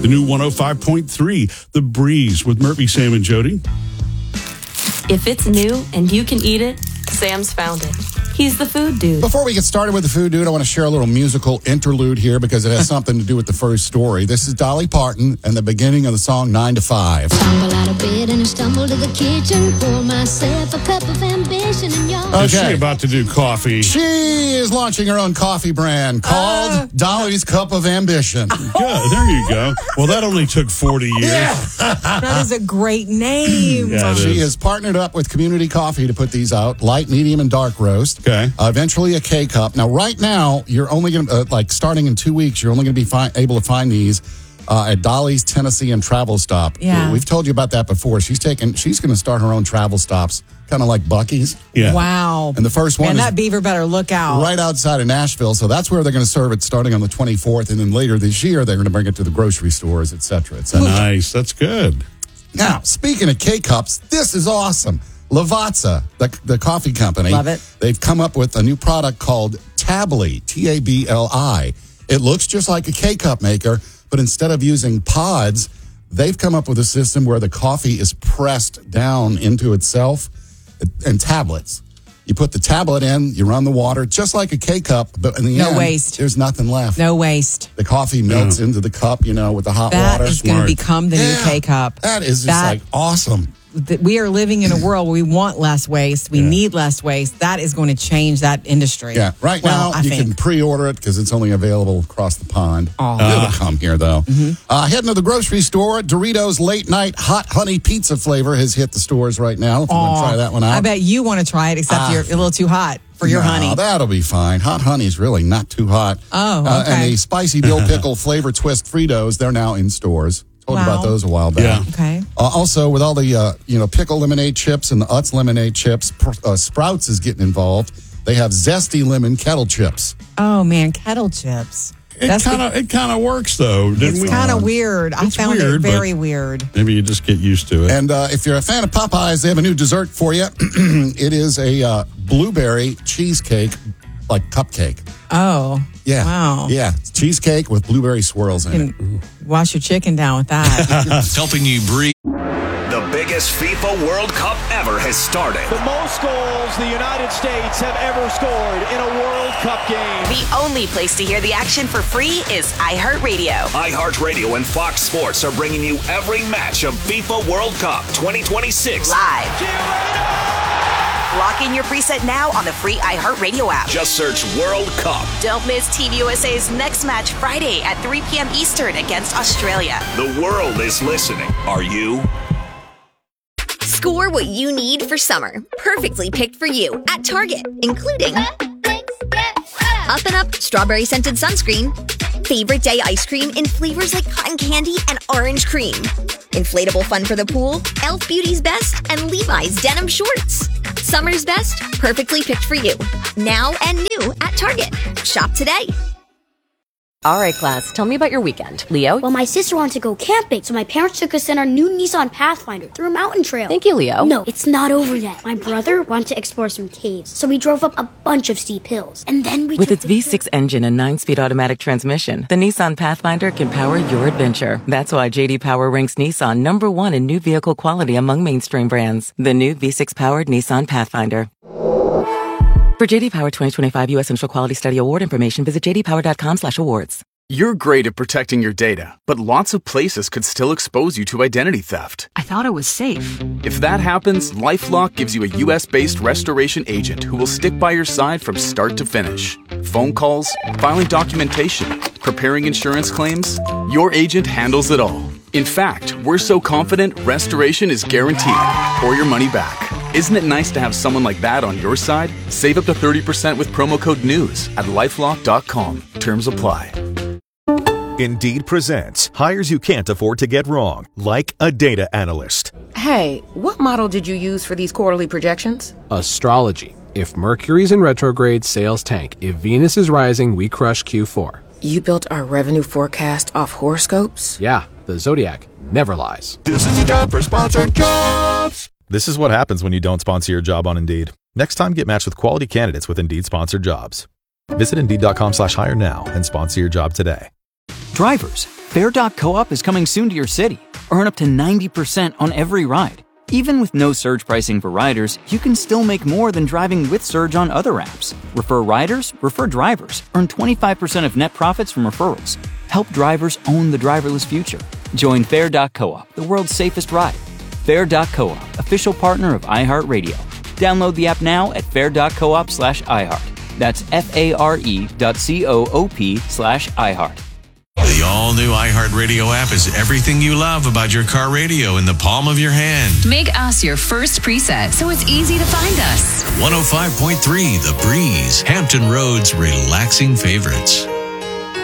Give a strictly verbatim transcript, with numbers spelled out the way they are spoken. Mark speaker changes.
Speaker 1: The new one oh five point three, The Breeze with Murphy, Sam, and Jody.
Speaker 2: If it's new and you can eat it, Sam's found it. He's the food dude.
Speaker 3: Before we get started with the food dude, I want to share a little musical interlude here because it has something to do with the first story. This is Dolly Parton and the beginning of the song nine to five.
Speaker 4: Stumble out of bed and I stumble to the kitchen. Pour myself a cup of ambition and y'all.
Speaker 1: Okay. Is
Speaker 3: Okay.
Speaker 1: she about to do coffee?
Speaker 3: She is launching her own coffee brand called
Speaker 5: Uh.
Speaker 3: Dolly's Cup of Ambition.
Speaker 1: Good. There you go. Well, that only took forty years.
Speaker 5: That is a great name.
Speaker 1: Yeah, it
Speaker 3: She
Speaker 1: is.
Speaker 3: has partnered up with Community Coffee to put these out, light, medium, and dark roast.
Speaker 1: Okay.
Speaker 3: Uh, eventually a K-Cup. Now, right now, you're only going to, uh, like, starting in two weeks, you're only going to be fi- able to find these uh, at Dolly's Tennessee and Travel Stop.
Speaker 5: Yeah.
Speaker 3: We've told you about that before. She's taking, she's going to start her own travel stops, kind of like Buc-ee's.
Speaker 1: Yeah.
Speaker 5: Wow.
Speaker 3: And the first one
Speaker 5: Man,
Speaker 3: is
Speaker 5: that beaver better look out.
Speaker 3: right outside of Nashville. So that's where they're going to serve it starting on the twenty-fourth. And then later this year, they're going to bring it to the grocery stores, et cetera, et cetera.
Speaker 1: Nice. That's good.
Speaker 3: Now, speaking of K-Cups, this is awesome. Lavazza, the, the coffee company.
Speaker 5: Love it.
Speaker 3: They've come up with a new product called Tabli, T A B L I. It looks just like a K-Cup maker, but instead of using pods, they've come up with a system where the coffee is pressed down into itself in tablets. You put the tablet in, you run the water, just like a K-Cup, but in the
Speaker 5: No
Speaker 3: end,
Speaker 5: waste.
Speaker 3: there's nothing left.
Speaker 5: No waste.
Speaker 3: The coffee melts into the cup, you know, with the hot
Speaker 5: That
Speaker 3: water.
Speaker 5: is going
Speaker 1: Smart.
Speaker 5: to become the
Speaker 3: Yeah.
Speaker 5: new K-Cup.
Speaker 3: That is just
Speaker 5: That-
Speaker 3: like awesome.
Speaker 5: That we are living in a world where we want less waste. We
Speaker 1: Yeah.
Speaker 5: need less waste. That is going to change that industry.
Speaker 3: Yeah, right
Speaker 5: Well,
Speaker 3: now
Speaker 5: I
Speaker 3: you
Speaker 5: think.
Speaker 3: can pre-order it because it's only available across the pond.
Speaker 5: Aw.
Speaker 3: It'll come here though. Uh, heading to the grocery store, Doritos Late Night Hot Honey Pizza flavor has hit the stores right now. If you want to
Speaker 5: Aw,
Speaker 3: try that one out,
Speaker 5: I bet you want to try it, except
Speaker 3: Ah.
Speaker 5: you're a little too hot for your
Speaker 3: No,
Speaker 5: honey.
Speaker 3: that'll be fine. Hot honey's really not too hot.
Speaker 5: Oh,
Speaker 3: Uh, and
Speaker 5: okay.
Speaker 3: the spicy dill pickle flavor twist Fritos, they're now in stores. Told you
Speaker 5: Wow.
Speaker 3: about those a while back.
Speaker 1: Yeah.
Speaker 5: Okay.
Speaker 3: Uh, also, with all the uh, you know pickle lemonade chips and the Utz lemonade chips, pr- uh, Sprouts is getting involved. They have zesty lemon kettle chips.
Speaker 5: Oh man, kettle chips.
Speaker 1: It
Speaker 5: That's
Speaker 1: kind of it kind of works though. Didn't
Speaker 5: It's
Speaker 1: we?
Speaker 5: kind of weird. I
Speaker 1: It's
Speaker 5: found
Speaker 1: weird,
Speaker 5: it very
Speaker 1: but-
Speaker 5: weird.
Speaker 1: Maybe you just get used to it.
Speaker 3: And uh, if you're a fan of Popeyes, they have a new dessert for you. It is a uh, blueberry cheesecake, like cupcake.
Speaker 5: Oh.
Speaker 3: Yeah.
Speaker 5: Wow.
Speaker 3: Yeah. It's cheesecake with blueberry swirls in it.
Speaker 5: And wash your chicken down with that.
Speaker 6: Helping you breathe.
Speaker 7: The biggest FIFA World Cup ever has started.
Speaker 8: The most goals the United States have ever scored in a World Cup game.
Speaker 9: The only place to hear the action for free is iHeartRadio.
Speaker 7: iHeartRadio and Fox Sports are bringing you every match of FIFA World Cup twenty twenty-six.
Speaker 9: Live. Lock in your preset now on the free iHeartRadio app.
Speaker 7: Just search World Cup.
Speaker 9: Don't miss Team U S A's next match Friday at three p.m. Eastern against Australia.
Speaker 7: The world is listening. Are you?
Speaker 10: Score what you need for summer. Perfectly picked for you at Target, including Up and Up strawberry scented sunscreen, favorite day ice cream in flavors like cotton candy and orange cream, inflatable fun for the pool, e l f Beauty's Best, and Levi's denim shorts. Summer's best, perfectly picked for you. Now and new at Target. Shop today.
Speaker 2: All right, class, tell me about your weekend. Leo?
Speaker 4: Well, my sister wanted to go camping, so my parents took us in our new Nissan Pathfinder through a mountain trail.
Speaker 2: Thank you, Leo.
Speaker 4: No, it's not over yet. My brother wanted to explore some caves, so we drove up a bunch of steep hills. And then we
Speaker 11: With
Speaker 4: took
Speaker 11: its
Speaker 4: the
Speaker 11: V six engine and nine-speed automatic transmission, the Nissan Pathfinder can power your adventure. That's why J D Power ranks Nissan number one in new vehicle quality among mainstream brands. The new V six-powered Nissan Pathfinder. For J D Power twenty twenty-five U S Central Quality Study Award information, visit j d power dot com slash awards.
Speaker 12: You're great at protecting your data, but lots of places could still expose you to identity theft.
Speaker 13: I thought it was safe.
Speaker 12: If that happens, LifeLock gives you a U S-based restoration agent who will stick by your side from start to finish. Phone calls, filing documentation, preparing insurance claims, your agent handles it all. In fact, we're so confident restoration is guaranteed or your money back. Isn't it nice to have someone like that on your side? Save up to thirty percent with promo code NEWS at lifelock dot com. Terms apply.
Speaker 14: Indeed presents hires you can't afford to get wrong, like a data analyst.
Speaker 13: Hey, what model did you use for these quarterly projections?
Speaker 15: Astrology. If Mercury's in retrograde, sales tank. If Venus is rising, we crush Q four.
Speaker 13: You built our revenue forecast off horoscopes?
Speaker 15: Yeah, the Zodiac never lies.
Speaker 14: This is a job for sponsored jobs. This is what happens when you don't sponsor your job on Indeed. Next time, get matched with quality candidates with Indeed sponsored jobs. Visit Indeed dot com slash hire now and sponsor your job today.
Speaker 16: Drivers,
Speaker 6: Fair dot coop is coming soon to your city. Earn up to ninety percent on every ride. Even with no surge pricing for riders, you can still make more than driving with Surge on other apps. Refer riders, refer drivers. Earn twenty-five percent of net profits from referrals. Help drivers own the driverless future. Join Fair dot coop, the world's safest ride. Fair dot coop, official partner of iHeartRadio. Download the app now at fair dot coop slash iHeart. That's F-A-R-E dot C-O-O-P slash iHeart.
Speaker 16: The all-new iHeartRadio app is everything you love about your car radio in the palm of your hand.
Speaker 17: Make us your first preset so it's easy to find us.
Speaker 16: one oh five point three The Breeze, Hampton Road's relaxing favorites.